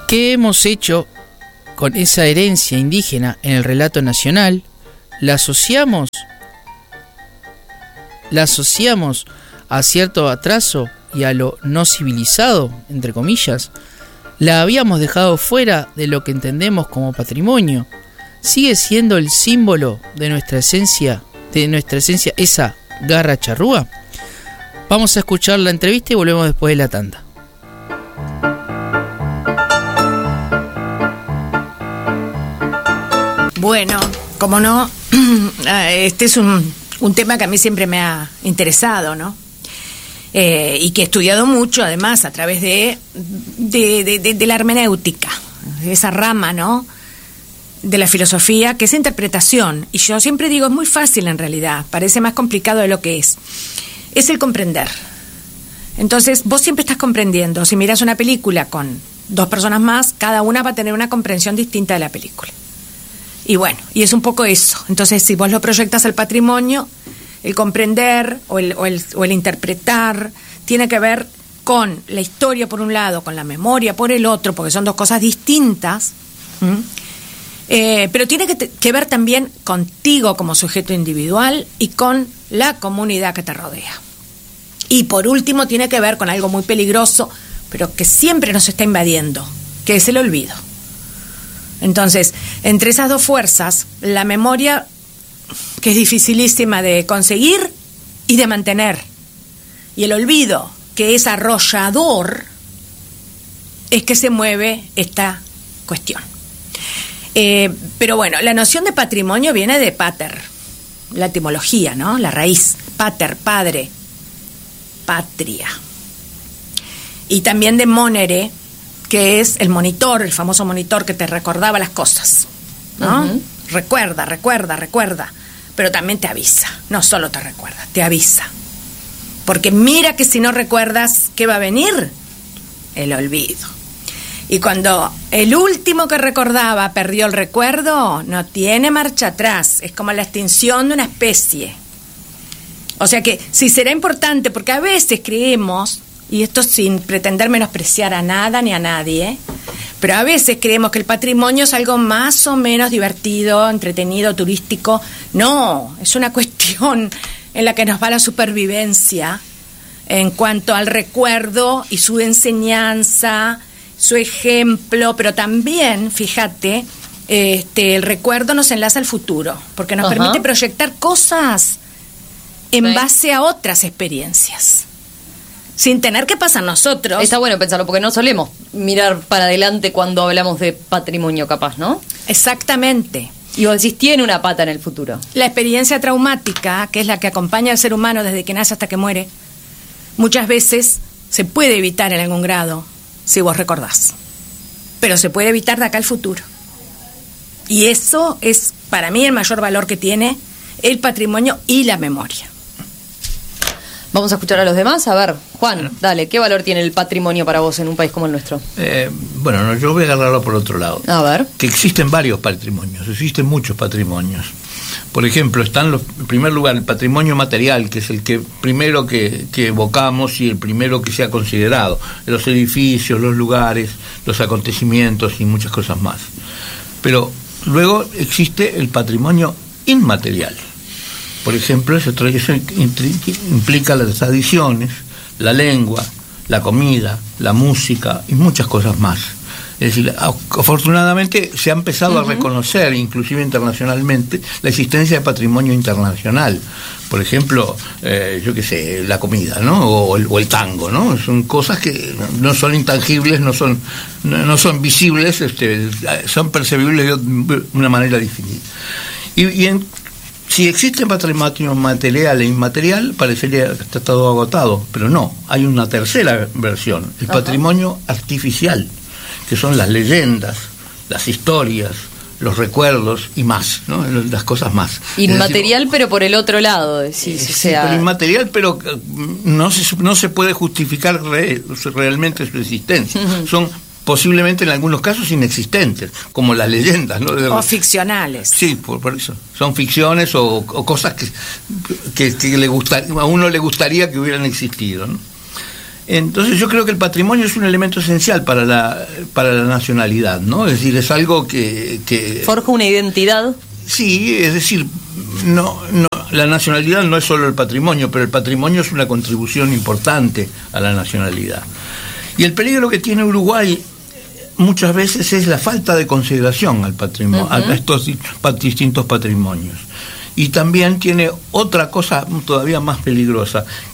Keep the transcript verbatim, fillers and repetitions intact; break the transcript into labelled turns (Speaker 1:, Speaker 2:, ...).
Speaker 1: ¿Qué hemos hecho con esa herencia indígena en el relato nacional? ¿La asociamos? ¿La asociamos a cierto atraso y a lo no civilizado, entre comillas? ¿La habíamos dejado fuera de lo que entendemos como patrimonio? ¿Sigue siendo el símbolo de nuestra esencia, de nuestra esencia esa garra charrúa? Vamos a escuchar la entrevista y volvemos después de la tanda.
Speaker 2: Bueno, como no, este es un, un tema que a mí siempre me ha interesado, ¿no? Eh, y que he estudiado mucho, además, a través de, de, de, de, de la hermenéutica, esa rama, ¿no?, de la filosofía, que es interpretación. Y yo siempre digo, es muy fácil en realidad, parece más complicado de lo que es. Es el comprender. Entonces, vos siempre estás comprendiendo. Si miras una película con dos personas más, cada una va a tener una comprensión distinta de la película. Y bueno, y es un poco eso. Entonces, si vos lo proyectas al patrimonio, el comprender o el, o el, o el interpretar tiene que ver con la historia por un lado, con la memoria por el otro, porque son dos cosas distintas. ¿Mm? Eh, pero tiene que, te, que ver también contigo como sujeto individual y con la comunidad que te rodea. Y por último tiene que ver con algo muy peligroso, pero que siempre nos está invadiendo, que es el olvido. Entonces, entre esas dos fuerzas, la memoria, que es dificilísima de conseguir y de mantener, y el olvido, que es arrollador, es que se mueve esta cuestión. Eh, pero bueno, la noción de patrimonio viene de pater, la etimología, ¿no? La raíz, pater, padre, patria. Y también de monere, que es el monitor, el famoso monitor que te recordaba las cosas, ¿no? Uh-huh. Recuerda, recuerda, recuerda, pero también te avisa, no solo te recuerda, te avisa. Porque mira que si no recuerdas, ¿qué va a venir? El olvido. Y cuando el último que recordaba perdió el recuerdo, no tiene marcha atrás, es como la extinción de una especie. O sea que sí será importante, porque a veces creemos, y esto sin pretender menospreciar a nada ni a nadie, pero a veces creemos que el patrimonio es algo más o menos divertido, entretenido, turístico. No, es una cuestión en la que nos va la supervivencia en cuanto al recuerdo y su enseñanza, su ejemplo, pero también, fíjate, este, el recuerdo nos enlaza al futuro, porque nos Ajá. permite proyectar cosas en sí. base a otras experiencias, sin tener que pasar nosotros.
Speaker 3: Está bueno pensarlo, porque no solemos mirar para adelante cuando hablamos de patrimonio, capaz, ¿no?
Speaker 2: Exactamente.
Speaker 3: Y vos decís, tiene una pata en el futuro.
Speaker 2: La experiencia traumática, que es la que acompaña al ser humano desde que nace hasta que muere, muchas veces se puede evitar en algún grado, si vos recordás. Pero se puede evitar de acá al futuro. Y eso es, para mí, el mayor valor que tiene el patrimonio y la memoria.
Speaker 3: Vamos a escuchar a los demás. A ver, Juan, dale, ¿qué valor tiene el patrimonio para vos en un país como el nuestro?
Speaker 4: Eh, bueno, no, yo voy a agarrarlo por otro lado.
Speaker 3: A ver.
Speaker 4: Que existen varios patrimonios, existen muchos patrimonios. Por ejemplo, están los, en primer lugar, el patrimonio material, que es el que primero que, que evocamos y el primero que se ha considerado. Los edificios, los lugares, los acontecimientos y muchas cosas más. Pero luego existe el patrimonio inmaterial. Por ejemplo, eso, eso implica las tradiciones, la lengua, la comida, la música y muchas cosas más. Es decir, afortunadamente se ha empezado uh-huh. a reconocer, inclusive internacionalmente, la existencia de patrimonio internacional. Por ejemplo, eh, yo qué sé, la comida, ¿no? O el, o el tango, ¿no? Son cosas que no son intangibles, no son, no, no son visibles, este, son percibibles de una manera distinta. Y, y en Si existe patrimonio material e inmaterial, parecería que está todo agotado, pero no, hay una tercera versión, el Ajá. patrimonio artificial, que son las leyendas, las historias, los recuerdos y más, ¿no? Las cosas más.
Speaker 3: Inmaterial, decir, pero por el otro lado, decís,
Speaker 4: sí,
Speaker 3: o sea...
Speaker 4: pero inmaterial, pero no se, no se puede justificar re, realmente su existencia. Uh-huh. Son posiblemente en algunos casos inexistentes, como las leyendas, ¿no?
Speaker 2: O ficcionales.
Speaker 4: Sí, por, por eso. Son ficciones o, o cosas que, que, que le gusta, a uno le gustaría que hubieran existido, ¿no? Entonces yo creo que el patrimonio es un elemento esencial para la para la nacionalidad, ¿no? Es decir, es algo que... que
Speaker 3: forja una identidad.
Speaker 4: Sí, es decir, no, no, la nacionalidad no es solo el patrimonio, pero el patrimonio es una contribución importante a la nacionalidad. Y el peligro que tiene Uruguay muchas veces es la falta de consideración al patrimonio, uh-huh. a estos distintos patrimonios. Y también tiene otra cosa todavía más peligrosa,